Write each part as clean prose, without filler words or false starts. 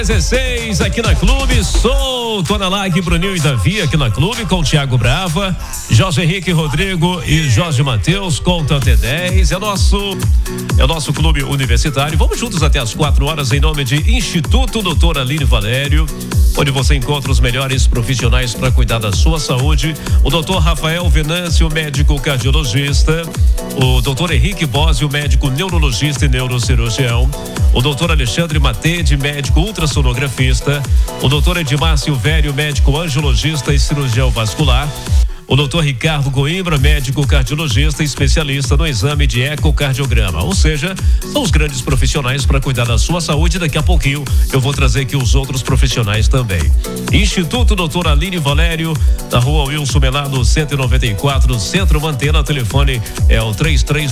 16 aqui na Clube, sou Tona Lag, Bruninho e Davi aqui na Clube com o Thiago Brava, Jorge Henrique, Rodrigo e Jorge Matheus, conta até 10, é o nosso clube universitário. Vamos juntos até as 4 horas em nome de Instituto Doutor Aline Valério, onde você encontra os melhores profissionais para cuidar da sua saúde. O doutor Rafael Venâncio, médico cardiologista, o doutor Henrique Bósio, médico neurologista e neurocirurgião, o doutor Alexandre Matede, médico ultrassonografista, o doutor Edmar Silvério, médico angiologista e cirurgião vascular, o doutor Ricardo Coimbra, médico cardiologista, especialista no exame de ecocardiograma. Ou seja, são os grandes profissionais para cuidar da sua saúde. Daqui a pouquinho eu vou trazer aqui os outros profissionais também. Instituto Doutor Aline Valério, na rua Wilson Melado, 194, Centro Mantena. Telefone é o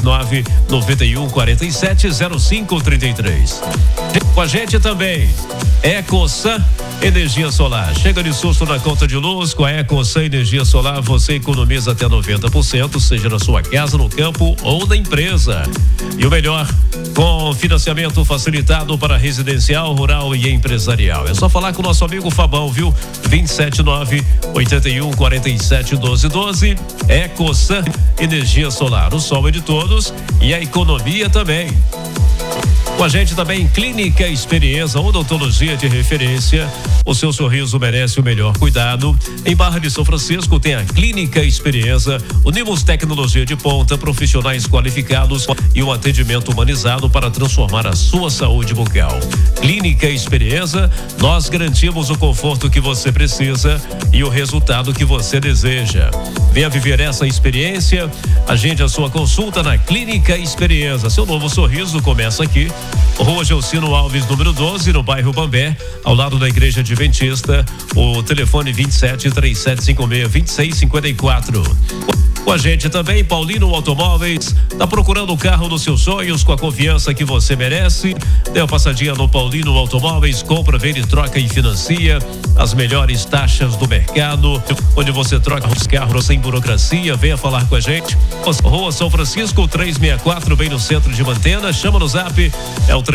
339-9147-0533. Com a gente também, EcoSan Energia Solar. Chega de susto na conta de luz. Com a EcoSan Energia Solar, você economiza até 90%, seja na sua casa, no campo ou na empresa. E o melhor, com financiamento facilitado para residencial, rural e empresarial. É só falar com o nosso amigo Fabão, viu? 279-8147-1212. EcoSan Energia Solar. O sol é de todos e a economia também. Com a gente também, Clínica Experiência, odontologia de referência. O seu sorriso merece o melhor cuidado. Em Barra de São Francisco tem a Clínica Experiência, unimos tecnologia de ponta, profissionais qualificados e um atendimento humanizado para transformar a sua saúde bucal. Clínica Experiência, nós garantimos o conforto que você precisa e o resultado que você deseja. Venha viver essa experiência. Agende a sua consulta na Clínica Experiência. Seu novo sorriso começa aqui. Rua Gelcino Alves, número 12, no bairro Bambé, ao lado da Igreja Adventista. O telefone 27-3756-2654. Com a gente também, Paulino Automóveis. Tá procurando o carro dos seus sonhos com a confiança que você merece? Dê uma passadinha no Paulino Automóveis. Compra, vende, troca e financia as melhores taxas do mercado, onde você troca os carros sem burocracia. Venha falar com a gente. Rua São Francisco 364, bem no centro de Mantena. Chama no zap, é o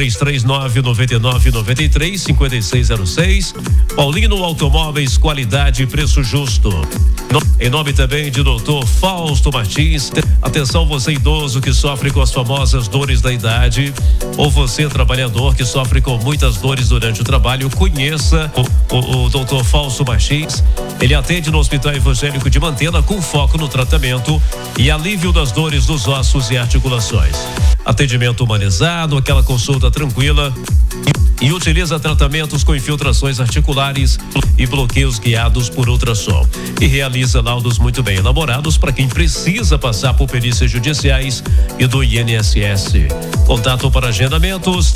339-9993-5606. Paulino Automóveis, qualidade e preço justo. Em nome também de Dr. Fausto Martins. Atenção, você idoso que sofre com as famosas dores da idade, ou você trabalhador que sofre com muitas dores durante o trabalho, conheça o Dr. Fausto Martins. Ele atende no Hospital Evangélico de Mantena com foco no tratamento e alívio das dores dos ossos e articulações. Atendimento humanizado, aquela consulta tranquila, e utiliza tratamentos com infiltrações articulares e bloqueios guiados por ultrassom. E realiza laudos muito bem elaborados para quem precisa passar por perícias judiciais e do INSS. Contato para agendamentos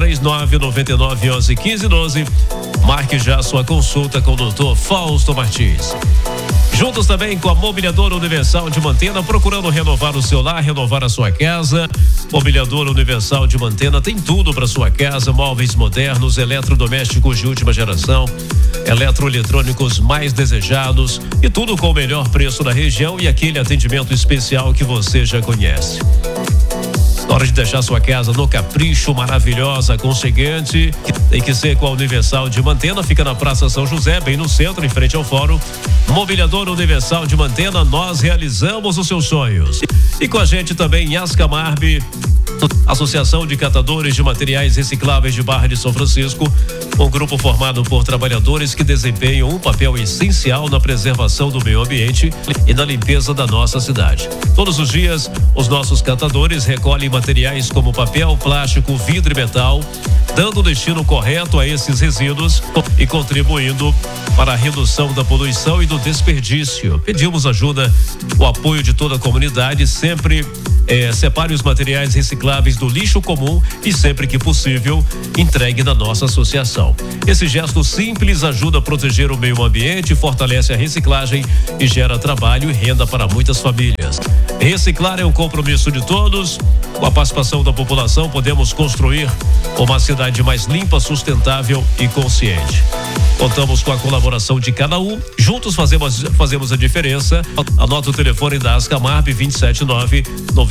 339-9911-1512. Marque já sua consulta com o Dr. Fausto Martins. Juntos também com a Mobiliadora Universal de Mantena, procurando renovar o seu lar, renovar a sua casa. Mobiliadora Universal de Mantena tem tudo para sua casa: móveis modernos, eletrodomésticos de última geração, eletroeletrônicos mais desejados e tudo com o melhor preço da região e aquele atendimento especial que você já conhece. Na hora de deixar sua casa no capricho, maravilhosa, aconchegante, tem que ser com a Universal de Mantena. Fica na Praça São José, bem no centro, em frente ao Fórum. Mobiliador Universal de Mantena, nós realizamos os seus sonhos. E com a gente também Ascamarbe, Associação de Catadores de Materiais Recicláveis de Barra de São Francisco, um grupo formado por trabalhadores que desempenham um papel essencial na preservação do meio ambiente e na limpeza da nossa cidade. Todos os dias, os nossos catadores recolhem materiais como papel, plástico, vidro e metal, dando o destino correto a esses resíduos e contribuindo para a redução da poluição e do desperdício. Pedimos ajuda, o apoio de toda a comunidade. Sempre separe os materiais recicláveis do lixo comum e, sempre que possível, entregue na nossa associação. Esse gesto simples ajuda a proteger o meio ambiente, fortalece a reciclagem e gera trabalho e renda para muitas famílias. Reciclar é um compromisso de todos. Com a participação da população, podemos construir uma cidade mais limpa, sustentável e consciente. Contamos com a colaboração de cada um. Juntos fazemos a diferença. Anota o telefone da Ascamarbe 279-91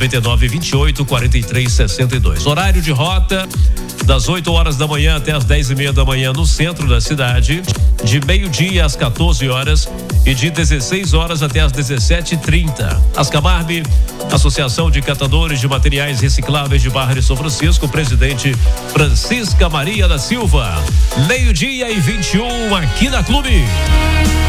9928-4362. Horário de rota das 8 horas da manhã até as 10:30 da manhã no centro da cidade, de meio-dia às 14 horas e de 16 horas até as 17h30. Ascamarbe, Associação de Catadores de Materiais Recicláveis de Barra de São Francisco, presidente Francisca Maria da Silva. Meio-dia e 21 aqui na Clube.